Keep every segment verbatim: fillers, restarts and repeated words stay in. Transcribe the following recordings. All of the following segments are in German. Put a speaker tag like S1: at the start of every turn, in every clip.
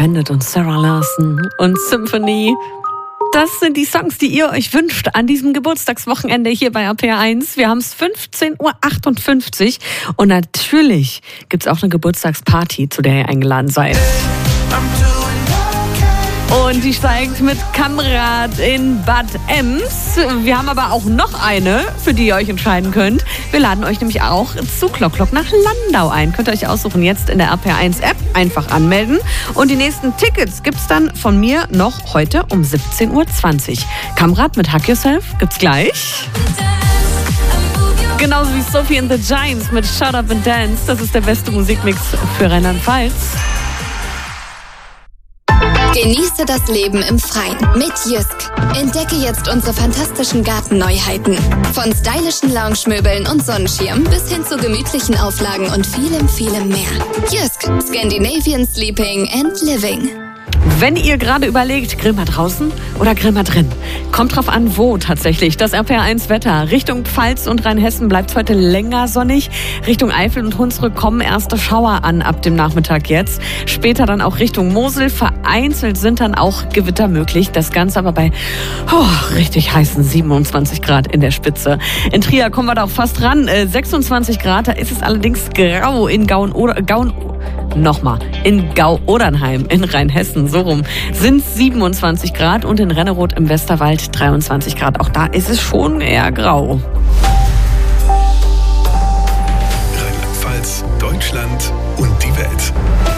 S1: Bandit und Sarah Larson und Symphony. Das sind die Songs, die ihr euch wünscht an diesem Geburtstagswochenende hier bei R P R eins. Wir haben es fünfzehn Uhr achtundfünfzig und natürlich gibt's auch eine Geburtstagsparty, zu der ihr eingeladen seid. Und die steigt mit Kamrat in Bad Ems. Wir haben aber auch noch eine, für die ihr euch entscheiden könnt. Wir laden euch nämlich auch zu Klock Klock nach Landau ein. Könnt ihr euch aussuchen, jetzt in der R P R eins App einfach anmelden. Und die nächsten Tickets gibt's dann von mir noch heute um siebzehn Uhr zwanzig. Kamrat mit Hug Yourself gibt's gleich. Genauso wie Sophie and the Giants mit Shut Up and Dance. Das ist der beste Musikmix für Rheinland-Pfalz.
S2: Genieße das Leben im Freien mit Jysk. Entdecke jetzt unsere fantastischen Gartenneuheiten. Von stylischen Lounge-Möbeln und Sonnenschirm bis hin zu gemütlichen Auflagen und vielem, vielem mehr. Jysk, Scandinavian Sleeping and Living.
S1: Wenn ihr gerade überlegt, grill mal draußen oder grill mal drin, kommt drauf an, wo tatsächlich. Das R P R eins Wetter. Richtung Pfalz und Rheinhessen bleibt es heute länger sonnig. Richtung Eifel und Hunsrück kommen erste Schauer an ab dem Nachmittag jetzt. Später dann auch Richtung Mosel. Vereinzelt sind dann auch Gewitter möglich. Das Ganze aber bei oh, richtig heißen siebenundzwanzig Grad in der Spitze. In Trier kommen wir da auch fast ran. Äh, sechsundzwanzig Grad, da ist es allerdings grau in Gauen oder Gauen. Nochmal, in Gau-Odernheim in Rheinhessen, so rum, sind siebenundzwanzig Grad und in Renneroth im Westerwald dreiundzwanzig Grad. Auch da ist es schon eher grau.
S3: Rheinland-Pfalz, Deutschland und die Welt.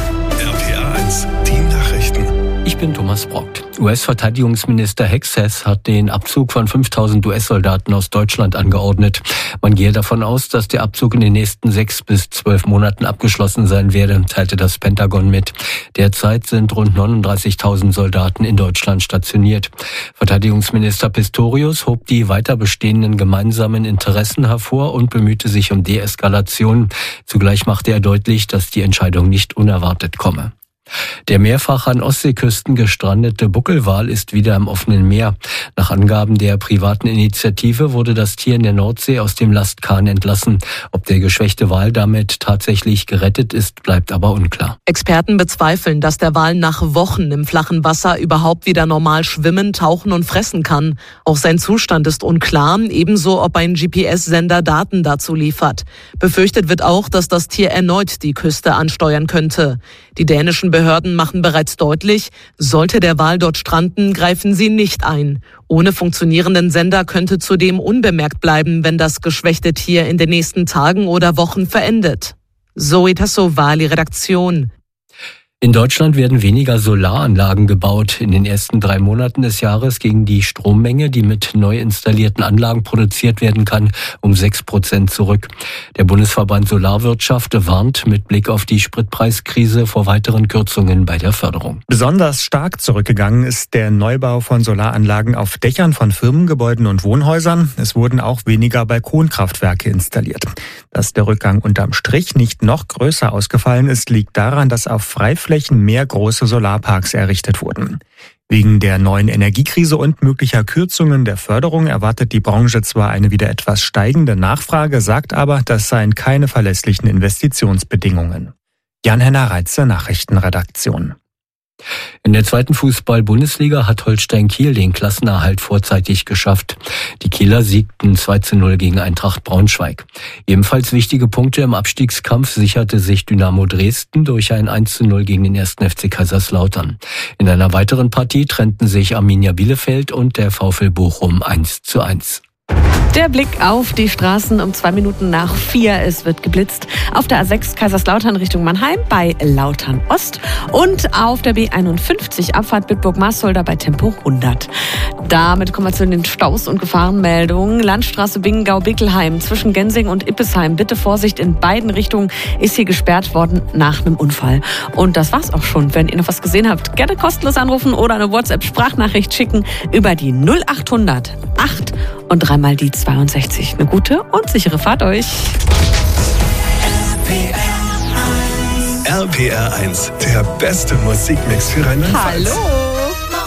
S3: R P R eins, die Nachrichten.
S4: Ich bin Thomas Brockt. U S-Verteidigungsminister Hexas hat den Abzug von fünftausend U S-Soldaten aus Deutschland angeordnet. Man gehe davon aus, dass der Abzug in den nächsten sechs bis zwölf Monaten abgeschlossen sein werde, teilte das Pentagon mit. Derzeit sind rund neununddreißigtausend Soldaten in Deutschland stationiert. Verteidigungsminister Pistorius hob die weiter bestehenden gemeinsamen Interessen hervor und bemühte sich um Deeskalation. Zugleich machte er deutlich, dass die Entscheidung nicht unerwartet komme. Der mehrfach an Ostseeküsten gestrandete Buckelwal ist wieder im offenen Meer. Nach Angaben der privaten Initiative wurde das Tier in der Nordsee aus dem Lastkahn entlassen. Ob der geschwächte Wal damit tatsächlich gerettet ist, bleibt aber unklar.
S5: Experten bezweifeln, dass der Wal nach Wochen im flachen Wasser überhaupt wieder normal schwimmen, tauchen und fressen kann. Auch sein Zustand ist unklar, ebenso ob ein G P S-Sender Daten dazu liefert. Befürchtet wird auch, dass das Tier erneut die Küste ansteuern könnte. Die dänischen Behörden machen bereits deutlich, sollte der Wal dort stranden, greifen sie nicht ein. Ohne funktionierenden Sender könnte zudem unbemerkt bleiben, wenn das geschwächte Tier in den nächsten Tagen oder Wochen verendet. Zoe Tassovali, Redaktion.
S4: In Deutschland werden weniger Solaranlagen gebaut. In den ersten drei Monaten des Jahres ging die Strommenge, die mit neu installierten Anlagen produziert werden kann, um sechs Prozent zurück. Der Bundesverband Solarwirtschaft warnt mit Blick auf die Spritpreiskrise vor weiteren Kürzungen bei der Förderung.
S6: Besonders stark zurückgegangen ist der Neubau von Solaranlagen auf Dächern von Firmengebäuden und Wohnhäusern. Es wurden auch weniger Balkonkraftwerke installiert. Dass der Rückgang unterm Strich nicht noch größer ausgefallen ist, liegt daran, dass auf Freiflächen mehr große Solarparks errichtet wurden. Wegen der neuen Energiekrise und möglicher Kürzungen der Förderung erwartet die Branche zwar eine wieder etwas steigende Nachfrage, sagt aber, das seien keine verlässlichen Investitionsbedingungen. Jan-Henner Reitze, Nachrichtenredaktion.
S4: In der zweiten Fußball-Bundesliga hat Holstein Kiel den Klassenerhalt vorzeitig geschafft. Die Kieler siegten zwei zu null gegen Eintracht Braunschweig. Ebenfalls wichtige Punkte im Abstiegskampf sicherte sich Dynamo Dresden durch ein eins zu null gegen den ersten F C Kaiserslautern. In einer weiteren Partie trennten sich Arminia Bielefeld und der VfL Bochum eins zu eins.
S1: Der Blick auf die Straßen um zwei Minuten nach vier. Es wird geblitzt auf der A sechs Kaiserslautern Richtung Mannheim bei Lautern Ost und auf der B einundfünfzig Abfahrt Bitburg-Marsolder bei Tempo hundert. Damit kommen wir zu den Staus und Gefahrenmeldungen. Landstraße Bingau-Bickelheim zwischen Gensing und Ippesheim. Bitte Vorsicht, in beiden Richtungen ist hier gesperrt worden nach einem Unfall. Und das war's auch schon. Wenn ihr noch was gesehen habt, gerne kostenlos anrufen oder eine WhatsApp-Sprachnachricht schicken über die null achthundert acht und dreimal die zweiundsechzig. Eine gute und sichere Fahrt euch.
S3: R P R eins, der beste Musikmix für Rheinland-Pfalz.
S1: Hallo!